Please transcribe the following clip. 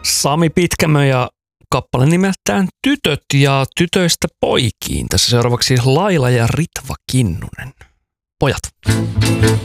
Sami Pitkämö ja kappale nimeltään Tytöt ja tytöistä poikiin. Tässä seuraavaksi Laila ja Ritva Kinnunen. Pojat.